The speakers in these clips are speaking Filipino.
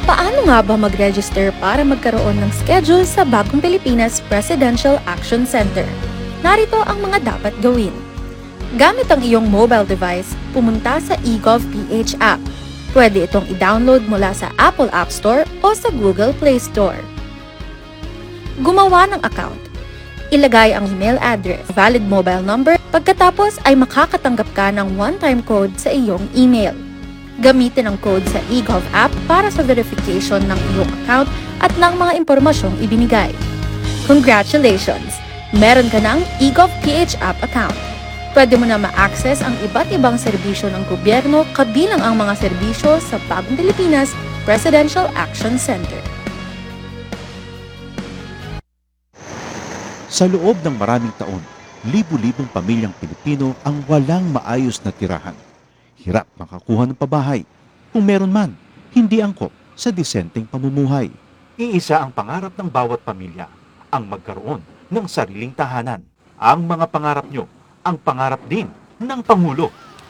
Paano nga ba mag-register para magkaroon ng schedule sa Bagong Pilipinas Presidential Action Center? Narito ang mga dapat gawin. Gamit ang iyong mobile device, pumunta sa eGov.ph app. Pwede itong i-download mula sa Apple App Store o sa Google Play Store. Gumawa ng account. Ilagay ang email address, valid mobile number, pagkatapos ay makakatanggap ka ng one-time code sa iyong email. Gamitin ang code sa eGov app para sa verification ng iyong account at ng mga impormasyong ibinigay. Congratulations! Meron ka ng eGov.ph app account. Pwede mo na ma-access ang iba't ibang serbisyo ng gobyerno kabilang ang mga serbisyo sa Bagong Pilipinas Presidential Action Center. Sa loob ng maraming taon, libu-libong pamilyang Pilipino ang walang maayos na tirahan. Hirap makakuha ng pabahay. Kung meron man, hindi angkop sa disenteng pamumuhay. Iisa ang pangarap ng bawat pamilya, ang magkaroon ng sariling tahanan. Ang mga pangarap nyo, ang pangarap din ng Pangulo.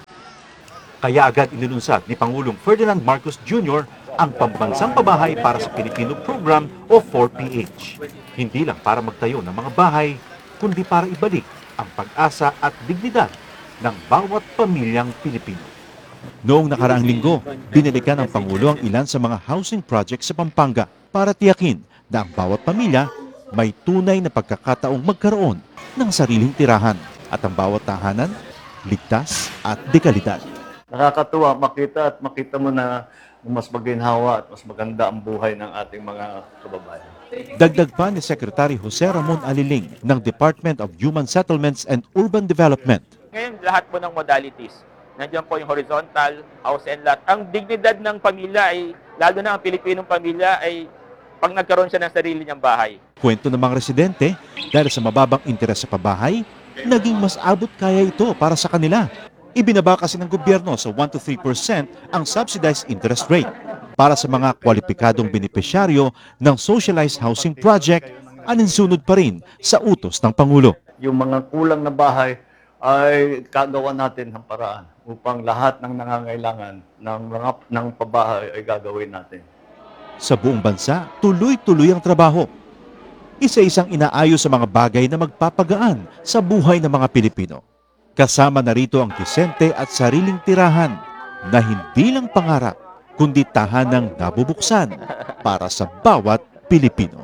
Kaya agad inilunsad ni Pangulong Ferdinand Marcos Jr. ang Pambansang Pabahay para sa Pilipino Program o 4PH. Hindi lang para magtayo ng mga bahay, kundi para ibalik ang pag-asa at dignidad ng bawat pamilyang Pilipino. Noong nakaraang linggo, binalikan ng Pangulo ang ilan sa mga housing projects sa Pampanga para tiyakin na ang bawat pamilya may tunay na pagkakataong magkaroon ng sariling tirahan at ang bawat tahanan ligtas at dekalidad. Nakakatuwa makita mo na mas maginhawa at mas maganda ang buhay ng ating mga kababayan. Dagdag pa ni Secretary Jose Ramon Aliling ng Department of Human Settlements and Urban Development. Ngayon, lahat po ng modalities. Nandiyan po yung horizontal, house and lot. Ang dignidad ng pamilya ay, lalo na ang Pilipinong pamilya, ay pag nagkaroon siya ng sarili niyang bahay. Kwento ng mga residente, dahil sa mababang interes sa pabahay, naging mas abot kaya ito para sa kanila. Ibinaba kasi ng gobyerno sa 1 to 3% ang subsidized interest rate. Para sa mga kwalipikadong benepisyaryo ng socialized housing project, aninsunod pa rin sa utos ng Pangulo. Yung mga kulang na bahay ay kagawa natin ng paraan upang lahat ng nangangailangan ng pabahay ay gagawin natin. Sa buong bansa, tuloy-tuloy ang trabaho. Isa-isang inaayos sa mga bagay na magpapagaan sa buhay ng mga Pilipino. Kasama na rito ang disente at sariling tirahan na hindi lang pangarap, kundi tahanang nabubuksan para sa bawat Pilipino.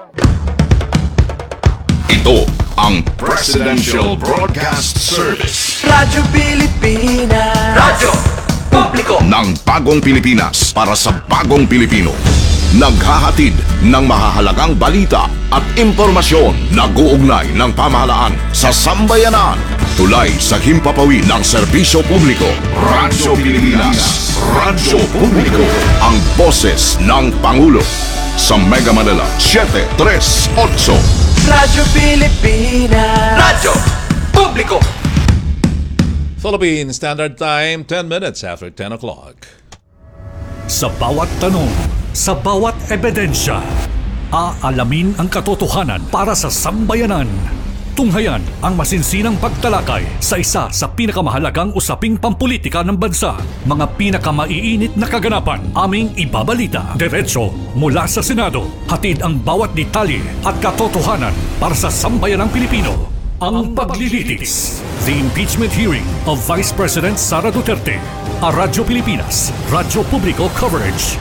Ito ang Presidential Broadcast Service. Radyo Pilipinas. Radyo Publiko Ng Bagong Pilipinas para sa Bagong Pilipino. Naghahatid ng mahahalagang balita at impormasyon na guugnay ng pamahalaan sa sambayanan. Tulay sa himpapawid ng serbisyo publiko. Radyo Pilipinas. Radyo Publiko. Ang boses ng Pangulo. Sa Mega Manila, 738. Radyo Pilipinas. Radyo Publiko. Philippine Standard Time, 10 minutes after 10 o'clock. Sa bawat tanong, sa bawat ebidensya, aalamin ang katotohanan para sa sambayanan. Tunghayan ang masinsinang pagtalakay sa isa sa pinakamahalagang usaping pampulitika ng bansa. Mga pinakamaiinit na kaganapan aming ibabalita diretso mula sa Senado. Hatid ang bawat detalye at katotohanan para sa sambayanang Pilipino. Ang paglilitis. The impeachment hearing of Vice President Sara Duterte. A Radyo Pilipinas, Radyo Publiko coverage.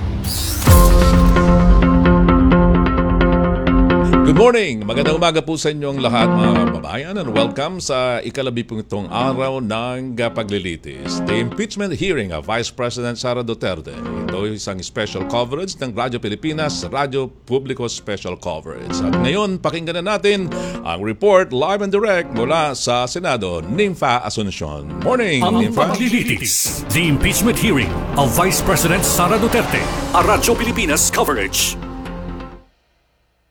Good morning! Magandang umaga po sa inyong lahat mga kababayan and welcome sa ikalabipong araw ng paglilitis. The impeachment hearing of Vice President Sara Duterte. Ito ay isang special coverage ng Radyo Pilipinas, Radyo Publiko Special Coverage. At ngayon, pakinggan na natin ang report live and direct mula sa Senado, Nympha Asuncion. Morning, Ang Nympha! paglilitis. The impeachment hearing of Vice President Sara Duterte. A Radyo Pilipinas coverage.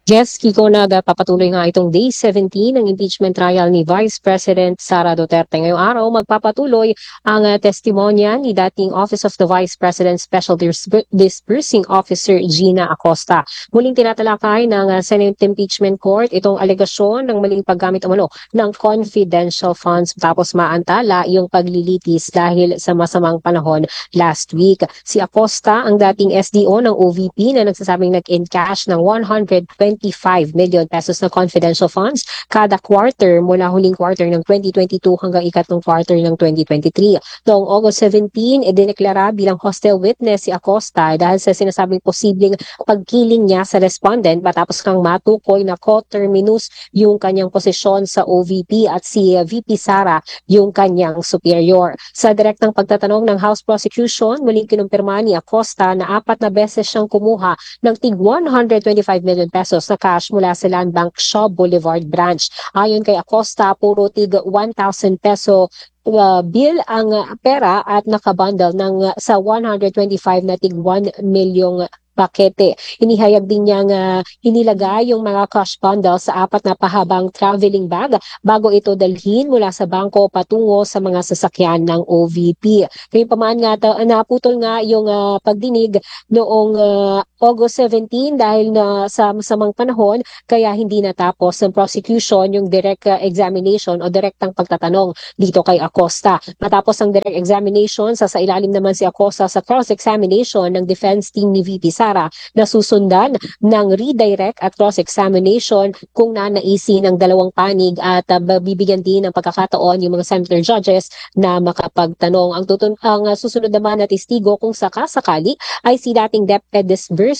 Yes, Kiko, nagpapatuloy nga itong Day 17 ng impeachment trial ni Vice President Sara Duterte. Ngayong araw, magpapatuloy ang testimonya ni dating Office of the Vice President Special Disbursing Officer Gina Acosta. Muling tinatalakay ng Senate Impeachment Court itong alegasyon ng maling paggamit umano ng confidential funds tapos maantala yung paglilitis dahil sa masamang panahon last week. Si Acosta, ang dating SDO ng OVP na nagsasabing nag-encash ng 125 million pesos na confidential funds kada quarter mula huling quarter ng 2022 hanggang ikatlong quarter ng 2023. Noong August 17, idineklara bilang hostile witness si Acosta dahil sa sinasabing posibleng pagkiling niya sa respondent matapos kang matukoy na co-terminus yung kanyang posisyon sa OVP at si VP Sara yung kanyang superior. Sa direktang pagtatanong ng House Prosecution, muling kinumpirma ni Acosta na 4 na beses siyang kumuha ng tig 125 million pesos na cash mula sa Land Bank Shaw Boulevard branch. Ayon kay Acosta, puro tig 1,000 peso bill ang pera at nakabundle ng sa 125 na tig 1 milyong pakete. Inihayag din niyang inilagay yung mga cash bundle sa 4 na pahabang traveling bag bago ito dalhin mula sa bangko patungo sa mga sasakyan ng OVP. Gayunpaman nga naputol nga yung pagdinig noong August 17 dahil na sa masamang panahon kaya hindi natapos ng prosecution yung direct examination o direktang pagtatanong dito kay Acosta. Matapos ang direct examination, sa ilalim naman si Acosta sa cross-examination ng defense team ni VP Sara na susundan ng redirect at cross-examination kung nanaisin ng dalawang panig at bibigyan din ng pagkakataon yung mga senator judges na makapagtanong. Ang susunod naman na testigo kung sakasakali ay si dating DepEd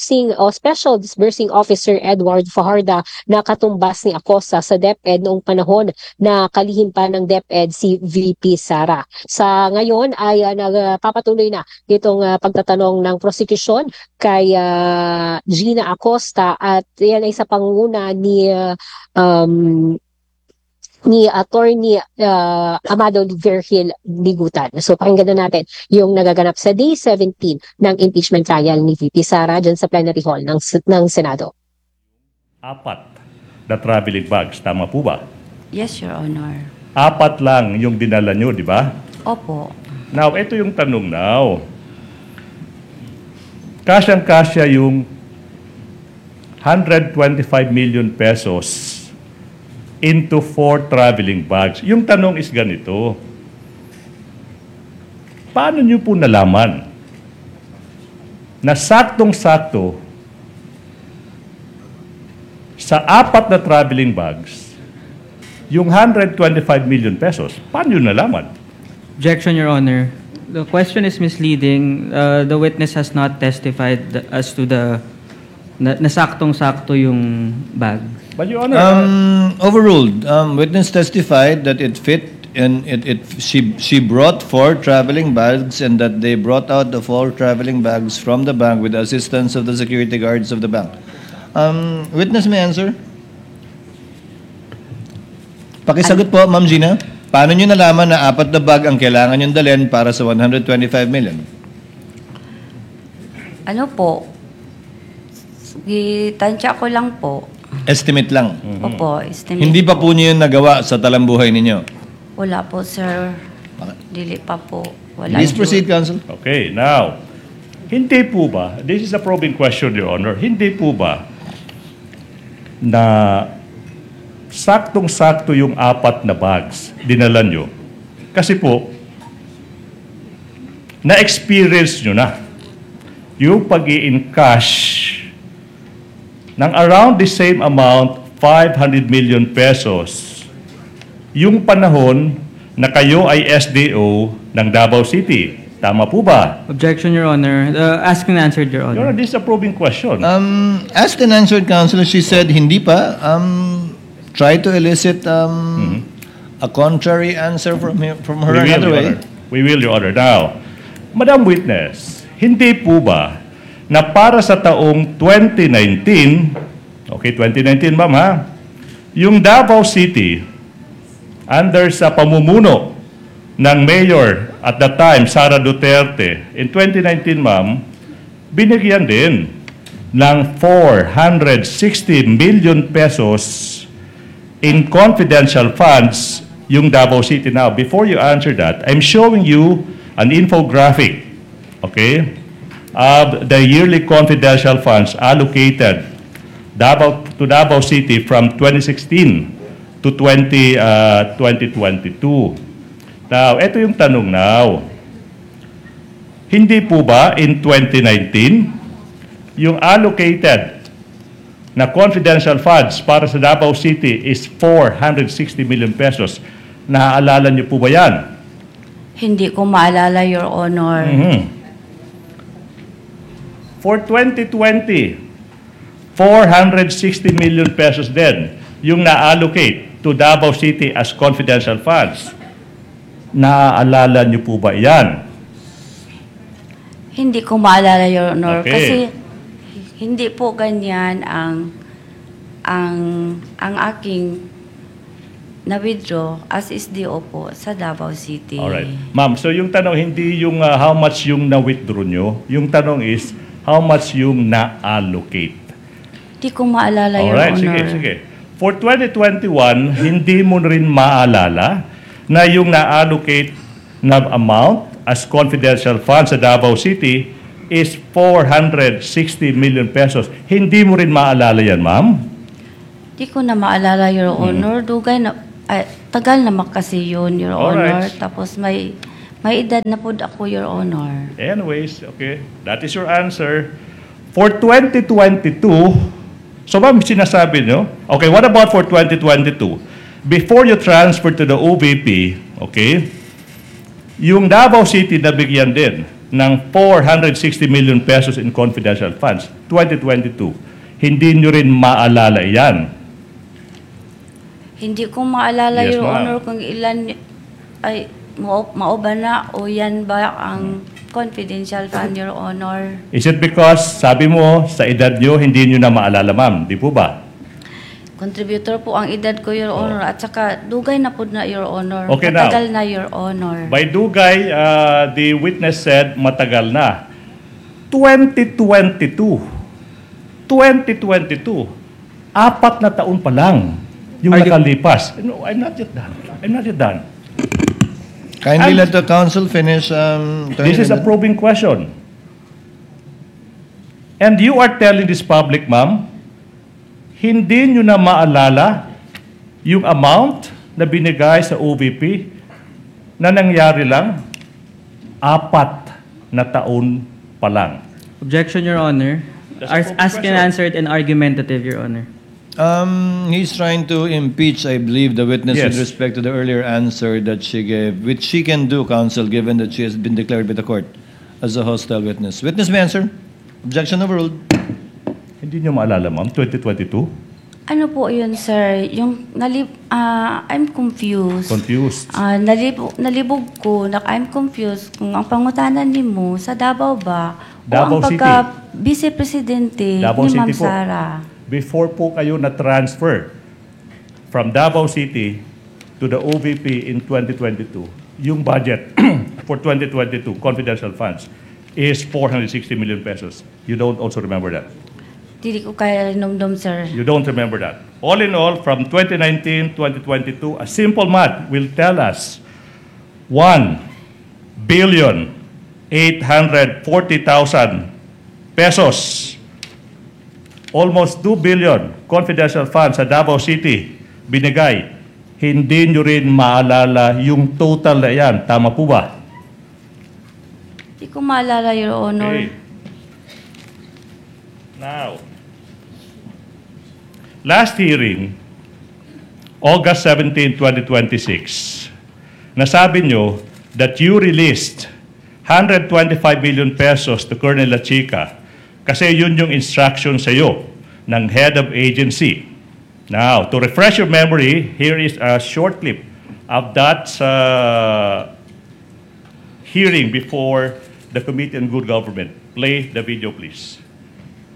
Special Disbursing Officer Edward Fajarda na katumbas ni Acosta sa DepEd noong panahon na kalihim pa ng DepEd si VP Sara. Sa ngayon ay nagpapatuloy na itong pagtatanong ng prosecution kay Gina Acosta at yan ay sa pangunguna ni Attorney Amado Virgil Ligutan. So pakinggan na natin yung nagaganap sa Day 17 ng impeachment trial ni VP Sara dyan sa plenary hall ng Senado. 4 na traveling bags, tama po ba? Yes, Your Honor. 4 lang yung dinala nyo, di ba? Opo. Now, ito yung tanong now. Kasyang-kasya yung 125 million pesos into 4 traveling bags. Yung tanong is ganito. Paano nyo po nalaman na saktong-sakto sa 4 na traveling bags, yung 125 million pesos, paano nyo nalaman? Objection, Your Honor. The question is misleading. The witness has not testified as to the nasaktong-sakto yung bag. But Your Honor, overruled. Witness testified that it fit and she brought 4 traveling bags and that they brought out the 4 traveling bags from the bank with the assistance of the security guards of the bank. Witness may answer. Pakisagot po, Ma'am Gina. Paano nyo nalaman na 4 na bag ang kailangan nyo dalhin para sa 125 million? Ano po? Tansya ko lang po. Estimate lang. Opo, estimate. Hindi pa po nyo yun nagawa sa talambuhay ninyo? Wala po, sir. Dili pa po. Wala. Please proceed, Counsel. okay, now, hindi po ba, this is a probing question, Your Honor, hindi po ba na saktong-sakto yung 4 na bags dinala nyo? Kasi po, na-experience nyo na yung pag-i-encash ng around the same amount, 500 million pesos, yung panahon na kayo ay SDO ng Davao City. Tama po ba? Objection, Your Honor. Asked and answered, Your Honor. Your Honor, this is a probing question. Asked and answered, Counsel, she said hindi pa. Try to elicit a contrary answer from her another way. We will, Your Honor. Now, Madam Witness, hindi po ba na para sa taong 2019, okay, 2019, ma'am, ha? Yung Davao City, under sa pamumuno ng Mayor at the time, Sara Duterte, in 2019, ma'am, binigyan din ng 460 million pesos in confidential funds yung Davao City. Now, before you answer that, I'm showing you an infographic, okay, of the yearly confidential funds allocated to Davao City from 2016 to 2022. Now, ito yung tanong now. Hindi po ba in 2019, yung allocated na confidential funds para sa Davao City is 460 million pesos. Naaalala niyo po ba yan? Hindi ko maalala, Your Honor. For 2020, 460 million pesos din yung na-allocate to Davao City as confidential funds. Naaalala niyo po ba yan? Hindi ko maalala, Your Honor. Okay. Kasi hindi po ganyan ang aking na-withdraw as SDO po sa Davao City. Alright. Ma'am, so yung tanong hindi yung how much yung na-withdraw nyo. Yung tanong is how much yung na-allocate. Hindi ko maalala, Your Alright, Honor. sige. For 2021, hindi mo rin maalala na yung na-allocate na amount as confidential funds sa Davao City is 460 million pesos. Hindi mo rin maalala yan, ma'am? Hindi ko na maalala, Your Honor. Dugay na, tagal naman kasi yun, Your Honor. Alright. Tapos may edad na po ako, Your Honor. Anyways, okay. That is your answer. For 2022, so ma'am, sinasabi nyo, okay, what about for 2022? Before you transfer to the OVP, okay, yung Davao City nabigyan din ng 460 million pesos in confidential funds, 2022. Hindi nyo rin maalala yan. Hindi ko maalala, Yes, Your ma'am. Honor, kung ilan, ay, mauba na o yan ba ang confidential fund, Your Honor? Is it because, sabi mo, sa edad nyo, hindi nyo na maalala, ma'am? Di po ba? Contributor po ang edad ko, Your Honor, at saka dugay na po na, Your Honor. Okay, now. Matagal na, Your Honor. By Dugay, the witness said matagal na. 2022. 2022. 4 na taon pa lang yung nakalipas. No, I'm not yet done. I'm not yet done. Kindly let the council finish. This is a probing question. And you are telling this public, ma'am, hindi nyo na maalala yung amount na binigay sa OVP na nangyari lang 4 na taon pa lang. Objection, Your Honor. Ask and answered and argumentative, Your Honor. He's trying to impeach, I believe, the witness Yes. with respect to the earlier answer that she gave, which she can do, counsel, given that she has been declared by the court as a hostile witness. Witness may answer. Objection overruled. Hindi nyo maalala, ma'am, 2022? Ano po yun, sir? Yung I'm confused. Confused. Nalibog ko, I'm confused kung ang pangutanan ni mo sa Davao ba Davao o ang City. pagka-vice-presidente Davao ni Ma'am City po. Sara. Before po kayo na-transfer from Davao City to the OVP in 2022, yung budget for 2022, confidential funds, is 460 million pesos. You don't also remember that? Dili ko kaya nomdom, sir. You don't remember that. All in all, from 2019, 2022, a simple math will tell us 1,840,000 pesos. Almost 2 billion confidential funds sa Davao City binigay. Hindi nyo rin maalala yung total na yan. Tama po ba? Di ko maalala, Your Honor. Okay. Now, last hearing, August 17, 2026, nasabi nyo that you released 125 million pesos to Colonel La Chica kasi yun yung instruction sa iyo ng head of agency. Now, to refresh your memory, here is a short clip of that hearing before the Committee on Good Government. Play the video, please.